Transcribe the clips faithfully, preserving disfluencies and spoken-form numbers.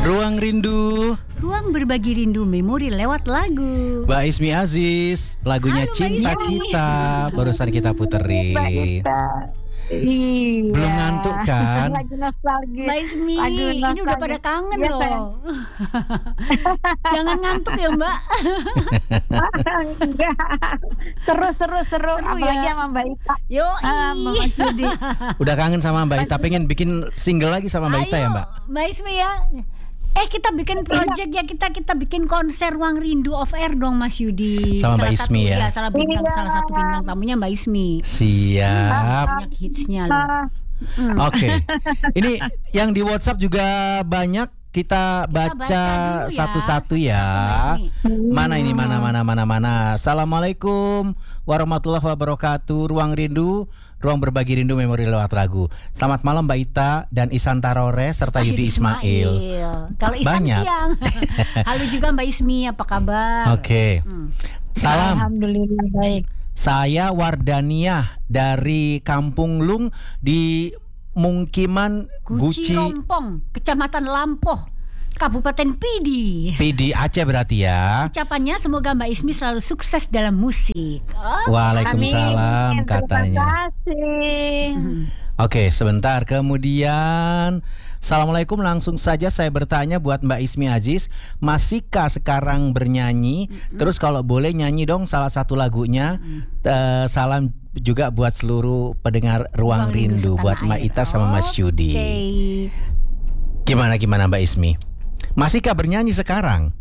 Ruang Rindu. Ruang berbagi rindu memori lewat lagu. Mbak Ismi Aziz, lagunya Halo, Mbak Cinta Ismi. Kita barusan kita puterin. Iya. Belum ngantuk kan? Lagi nostalgia. Mbak Ismi, Lagu ini udah nostalgia. pada kangen Iya, loh. sayang. Jangan ngantuk ya Mbak. Enggak. Seru seru seru, Seru apalagi ya? sama Mbak Ita. Yo, Ah, Mbak Mas Yudi. Udah kangen sama Mbak Ita, pengen bikin single lagi sama Mbak Ita ya Mbak? Mbak Ismi ya. Eh kita bikin project ya, kita kita bikin konser Ruang Rindu off air dong Mas Yudi. Sama Mbak Salah Ismi satu, ya? Salah bintang, Iya. salah satu bintang tamunya Mbak Ismi. Siap. Banyak hitsnya loh. Ah, Hmm. Oke. Ini yang di WhatsApp juga banyak, kita baca baca dulu ya. satu-satu ya. Mbak Ismi. Mana ini mana mana mana mana. Assalamualaikum warahmatullahi wabarakatuh. Ruang Rindu, ruang berbagi rindu memori lewat lagu. Selamat malam Mbak Ita dan Isan Tarore serta Yudi Ismail. Kalau Isan Banyak. siang. Halo juga Mbak Ismi, apa kabar? Oke. Hmm. Salam. Alhamdulillah baik. Saya Wardaniah dari Kampung Lung di Mungkiman Guci Guci Rompong, Kecamatan Lampoh, Kabupaten Pidi. P D Aceh berarti ya. Ucapannya semoga Mbak Ismi selalu sukses dalam musik. Oh. Waalaikumsalam Amin. katanya. Terima kasih. Hmm. Oke, sebentar. Kemudian Assalamualaikum, langsung saja saya bertanya buat Mbak Ismi Aziz, masihkah sekarang bernyanyi? Mm-hmm. Terus kalau boleh nyanyi dong salah satu lagunya. Mm. Eh, salam juga buat seluruh pendengar Ruang Ruang Rindu, Setanah buat Mbak Air. Ita sama Mas Yudi. Oke. Gimana gimana Mbak Ismi? Masihkah bernyanyi sekarang?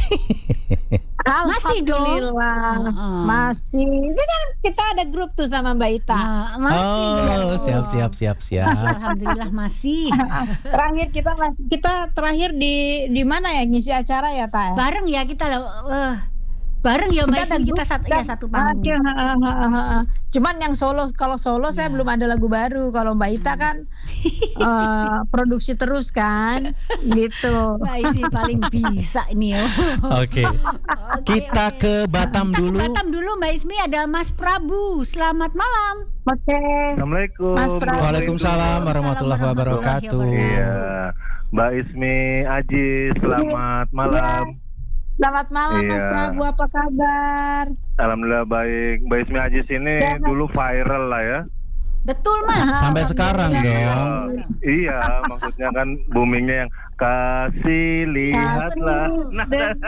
Masih dong. Alhamdulillah. Heeh. Masih. Ini kan kita ada grup tuh sama Mbak Ita. Nah, masih. Oh, dong. siap siap siap siap. Alhamdulillah masih. Terakhir kita mas- kita terakhir di di mana ya ngisi acara ya Ta? Bareng ya kita loh. eh, bareng ya Mbak Kita ada Ismi, kita grup satu dan- ya satu panggung. Oke, ha, ha, ha, ha, ha. Cuman yang solo, kalau solo saya Ya. belum ada lagu baru. Kalau Mbak Ita kan eh, produksi terus kan, gitu. Mbak Ismi paling bisa ini ya. Oke. Oke, Kita oke. ke Batam Kita ke dulu. Batam dulu Mbak Ismi, ada Mas Prabu. Selamat malam. Oke. Assalamualaikum. Mas Prabu. Waalaikumsalam warahmatullahi wabarakatuh. Iya, Mbak Ismi Aji, selamat malam. Selamat malam Mas Iya. Prabu, apa kabar? Alhamdulillah baik. Mbak Ismi Aji ini Ya. dulu viral lah ya. Betul Mas. Sampai sekarang dong. Iya, maksudnya kan boomingnya yang kasih lihatlah. Nah,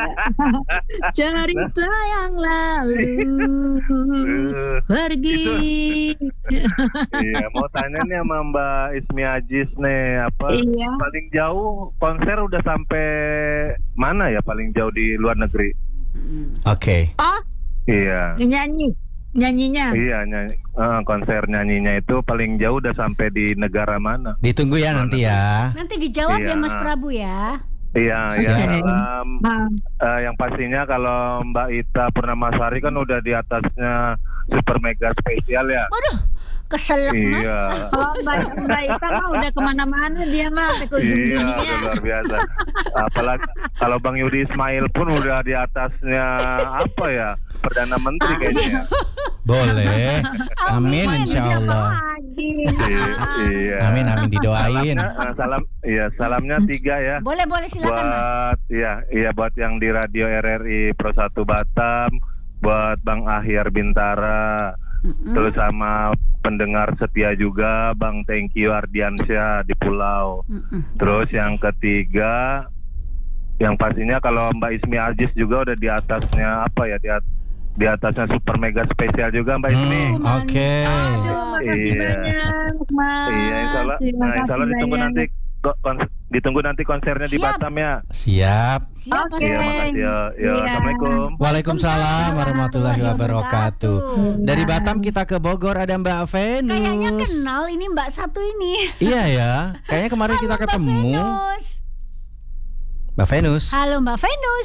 Cerita yang lalu eh, pergi. iya, mau tanya nih sama Mbak Ismi Ajis nih, apa Iya. paling jauh konser udah sampai mana ya paling jauh di luar negeri? Oke. Oh, Iya. nyanyi, nyanyinya. Iya, nyanyi, eh, konser nyanyinya itu paling jauh udah sampai di negara mana? Ditunggu ya nanti ya. Nanti dijawab ya Iya. Mas Prabu ya. Iya, iya. Siap. Salam. Ah, Eh, yang pastinya kalau Mbak Ita Purnamasari kan udah di atasnya super mega spesial ya. Waduh, keselak Mas. Iya. Kalau Mbak, Mbak Ita mah udah kemana-mana dia mah sampai ke ujung Iya, dunia. luar biasa. Apalagi kalau Bang Yudi Ismail pun udah di atasnya apa ya? Perdana Menteri kayaknya. ya. Boleh. Amin Amin. insya Allah. Lagi. I- Iya. Amin amin didoain. Salamnya, eh, salam, iya salamnya tiga ya. Boleh boleh silakan Mas. Buat iya iya buat yang di Radio R R I Pro satu Batam, buat Bang Ahyar Bintara, Mm-mm. terus sama pendengar setia juga Bang Thank you Ardiansyah di Pulau. Mm-mm. Terus yang ketiga, yang pastinya kalau Mbak Ismi Aziz juga udah di atasnya apa ya, di, at- di atasnya super mega spesial juga Mbak Ismi. Hmm, Oke. Aduh, makasih Iya. banyak, Mas. Iya, insya Allah, Terima nah, insya Allah kasih ditunggu banyak. nanti ko- kons- ditunggu nanti konsernya di Siap. Batam ya. Siap. Siap Mas. Oke. Iya, makasih ya. Ya, Iya. Assalamualaikum. Waalaikumsalam warahmatullahi wabarakatuh. Dari Batam kita ke Bogor, ada Mbak Venus. Kayaknya kenal ini Mbak satu ini. Iya ya. Kayaknya kemarin kita Mbak ketemu. Venus. Mbak Venus. Halo Mbak Venus.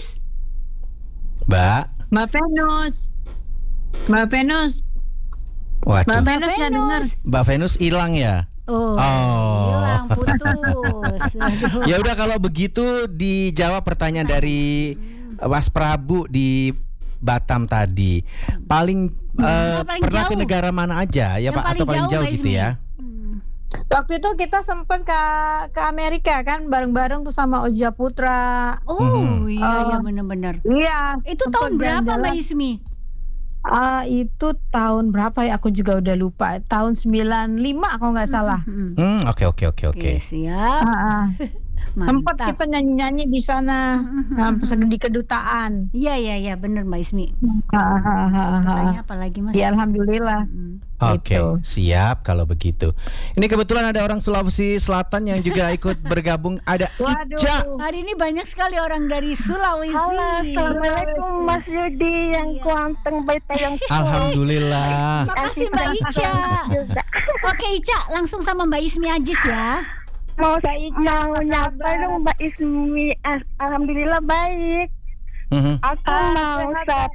Mbak. Mbak Venus. Mbak Venus. Mbak Waduh. Venus nggak dengar. Mbak Venus hilang ya. Oh, Oh. hilang putus. Waduh. Ya udah kalau begitu dijawab pertanyaan dari Mas Prabu di Batam tadi. Paling, eh, paling pernah ke jauh. negara mana aja ya Yang Pak, atau paling paling jauh, jauh Mbak gitu Ismi. ya? Hmm. Waktu itu kita sempat ke ke Amerika kan bareng-bareng tuh sama Oja Putra. Oh Hmm. iya iya Oh. benar-benar. Iya. Itu sempet tahun berapa jalan-jalan. Mbak Ismi? Ah, itu tahun berapa ya? Aku juga udah lupa. Tahun sembilan lima kalau nggak salah. Hmm. Hmm, oke oke oke oke. Oke, siap. Ah, ah. Sempat Mantap. kita nyanyi-nyanyi di sana Mhm. ah, di kedutaan. Iya iya iya benar Mbak Ismi. Ah, ah, ah, ah. Tanya apa lagi Mas? Ya alhamdulillah. Mm. Oke, Gitu. siap kalau begitu. Ini kebetulan ada orang Sulawesi Selatan yang juga ikut bergabung. Ada Waduh. Ica. Hari ini banyak sekali orang dari Sulawesi. Halo, Assalamualaikum Mas Yudi yang Iya. kuanteng baita yang Alhamdulillah. Makasih Mbak Ica. juga. Oke Ica, langsung sama Mbak Ismi Ajis ya. Mau Kak Ica, mau apa nyapa kabar? dong Mbak Ismi. Al- Alhamdulillah baik. Mhm. Aku Ah, mau sehat, sap.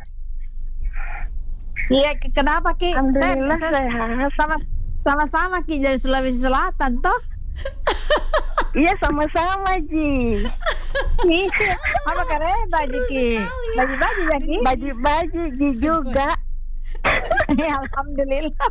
Iya, Ki, kenapa Ki? Alhamdulillah Saya- saya- sehat. sama sama-sama Ki dari Sulawesi Selatan toh. Iya sama-sama Ji. Nih, Apa keren baju Ki? Baju-baju ya Ki? baju-baju Ji juga. Ya, alhamdulillah.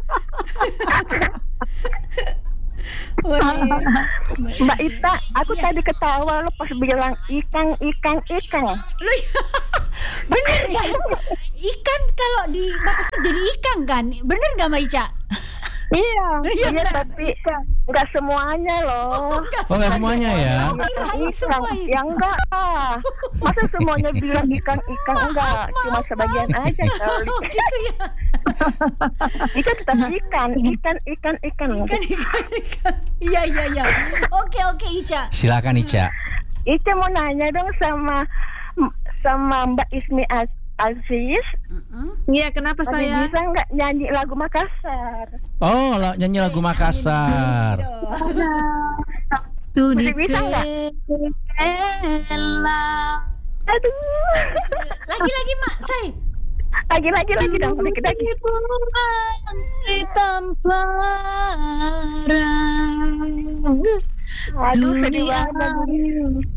Wah, Mbak Ita, aku Yes. tadi ketawa lo pas bilang ikan ikan ikan. bener gak? Ikan kalau di Makassar jadi ikan kan? Bener gak Mbak Ica? Iya. Iya tapi nggak semuanya loh. Oh, nggak semuanya ya? Oh, kirain Ikan, semua itu. ya enggak ah. Masa semuanya bilang ikan-ikan enggak, cuma sebagian aja kali. Oh gitu ya. Ikan tetap ikan, ikan, ikan, ikan. Ikan ikan ikan. Iya iya iya. Oke oke Ica. Silakan Ica. Ica mau nanya dong sama sama Mbak Ismi Az- Aziz, Mm-mm. Iya, kenapa masih saya? bisa nggak nyanyi lagu Makassar? Oh, la- nyanyi lagu Makassar. Tuh di Masih bisa nggak? Kela. Aduh, Lagi lagi Mak, say. lagi lagi lagi dong, lagi lagi. Di tempat Aduh, sedih dunia banget.